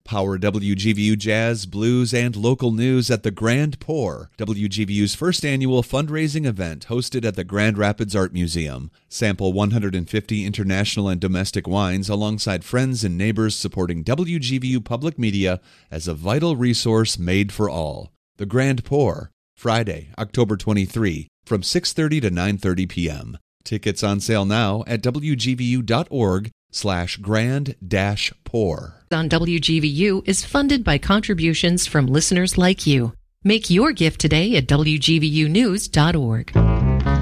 Power WGVU Jazz, Blues, and local news at the Grand Pour, WGVU's first annual fundraising event hosted at the Grand Rapids Art Museum. Sample 150 international and domestic wines alongside friends and neighbors supporting WGVU Public Media as a vital resource made for all. The Grand Pour, Friday, October 23, from 6:30 to 9:30 p.m. Tickets on sale now at wgvu.org/grand-pour. On WGVU is funded by contributions from listeners like you. Make your gift today at wgvunews.org.